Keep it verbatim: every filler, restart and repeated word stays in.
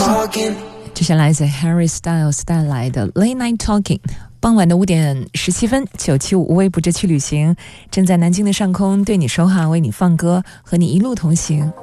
这是来自 Harry Styles 带来的 Late Night Talking。傍晚的五点十七分，九七五无畏不知去旅行，正在南京的上空对你说话，为你放歌，和你一路同行。